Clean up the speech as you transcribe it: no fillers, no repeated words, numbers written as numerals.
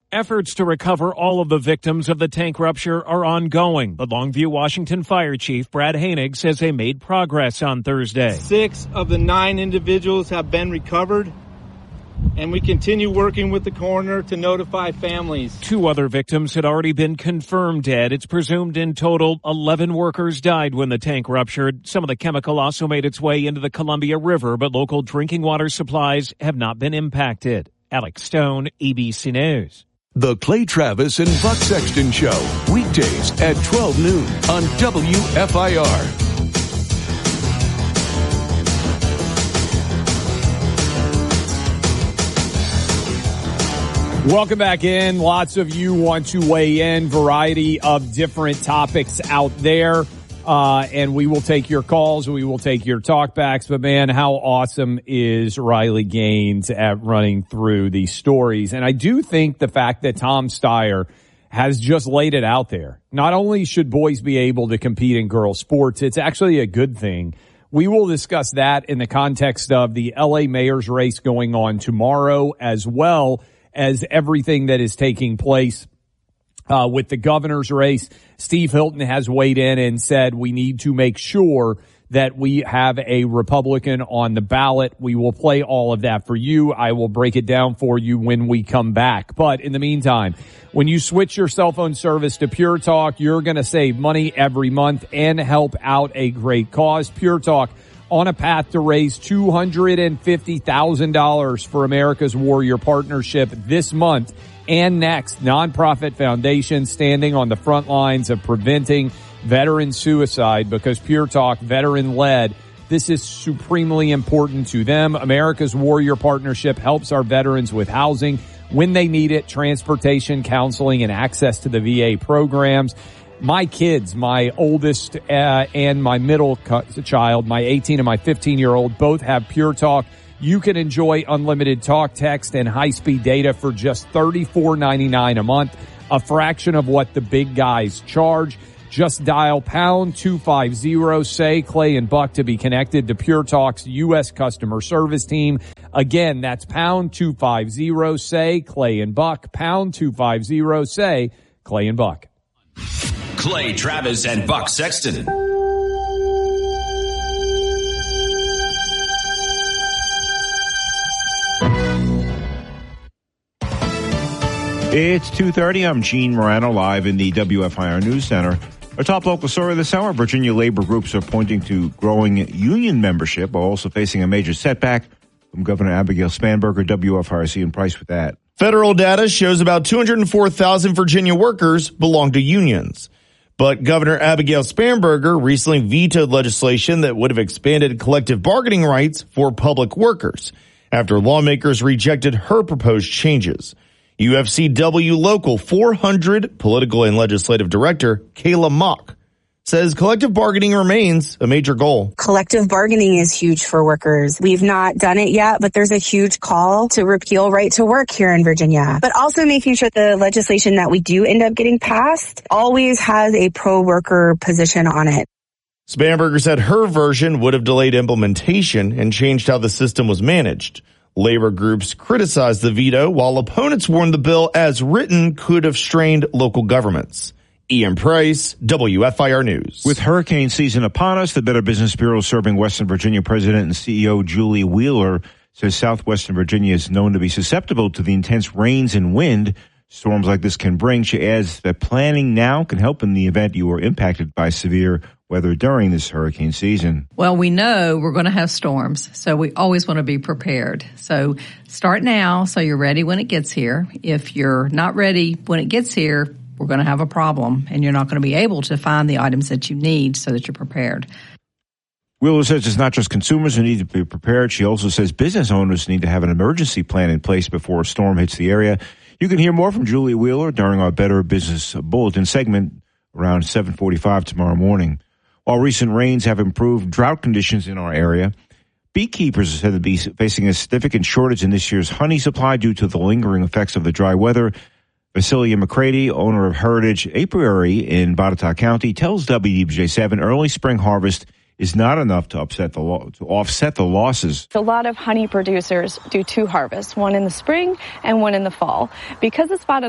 Efforts to recover all of the victims of the tank rupture are ongoing, but Longview, Washington Fire Chief Brad Hainig says they made progress on Thursday. 6 of the 9 individuals have been recovered, and we continue working with the coroner to notify families. 2 other victims had already been confirmed dead. It's presumed in total 11 workers died when the tank ruptured. Some of the chemical also made its way into the Columbia River, but local drinking water supplies have not been impacted. Alex Stone, ABC News. The Clay Travis and Buck Sexton Show, weekdays at 12 noon on WFIR. Welcome back in. Lots of you want to weigh in, variety of different topics out there. And we will take your calls. We will take your talkbacks. But, man, how awesome is Riley Gaines at running through these stories? And I do think the fact that Tom Steyer has just laid it out there. Not only should boys be able to compete in girls' sports, it's actually a good thing. We will discuss that in the context of the L.A. mayor's race going on tomorrow, as well as everything that is taking place with the governor's race. Steve Hilton has weighed in and said we need to make sure that we have a Republican on the ballot. We will play all of that for you. I will break it down for you when we come back. But in the meantime, when you switch your cell phone service to Pure Talk, you're going to save money every month and help out a great cause. Pure Talk on a path to raise $250,000 for America's Warrior Partnership this month and next. Nonprofit foundation standing on the front lines of preventing veteran suicide, because Pure Talk, veteran-led, this is supremely important to them. America's Warrior Partnership helps our veterans with housing when they need it, transportation, counseling, and access to the VA programs. My kids, my oldest and my middle child, my 18 and my 15-year-old, both have Pure Talk. You can enjoy unlimited talk, text, and high-speed data for just $34.99 a month, a fraction of what the big guys charge. Just dial pound 250, say Clay and Buck, to be connected to Pure Talk's U.S. customer service team. Again, that's pound 250, say Clay and Buck, pound 250, say Clay and Buck. Clay Travis and Buck Sexton. It's 2:30. I'm Gene Morano, live in the WFIR News Center. Our top local story this hour: Virginia labor groups are pointing to growing union membership while also facing a major setback. From Governor Abigail Spanberger, WFIR Ian Price with that. Federal data shows about 204,000 Virginia workers belong to unions. But Governor Abigail Spanberger recently vetoed legislation that would have expanded collective bargaining rights for public workers after lawmakers rejected her proposed changes. UFCW Local 400 Political and Legislative Director Kayla Mock says collective bargaining remains a major goal. Collective bargaining is huge for workers. We've not done it yet, but there's a huge call to repeal right to work here in Virginia. But also making sure the legislation that we do end up getting passed always has a pro-worker position on it. Spanberger said her version would have delayed implementation and changed how the system was managed. Labor groups criticized the veto, while opponents warned the bill as written could have strained local governments. Ian Price, WFIR News. With hurricane season upon us, the Better Business Bureau serving Western Virginia President and CEO Julie Wheeler says southwestern Virginia is known to be susceptible to the intense rains and wind storms like this can bring. She adds that planning now can help in the event you are impacted by severe weather during this hurricane season. Well, we know we're going to have storms, so we always want to be prepared. So start now so you're ready when it gets here. If you're not ready when it gets here, we're going to have a problem, and you're not going to be able to find the items that you need so that you're prepared. Wheeler says it's not just consumers who need to be prepared. She also says business owners need to have an emergency plan in place before a storm hits the area. You can hear more from Julie Wheeler during our Better Business Bulletin segment around 7:45 tomorrow morning. While recent rains have improved drought conditions in our area, beekeepers are said to be facing a significant shortage in this year's honey supply due to the lingering effects of the dry weather. Vasilia McCready, owner of Heritage Apiary in Botetourt County, tells WDBJ7 early spring harvest is not enough to offset the losses. A lot of honey producers do 2 harvests, one in the spring and one in the fall. Because the spotted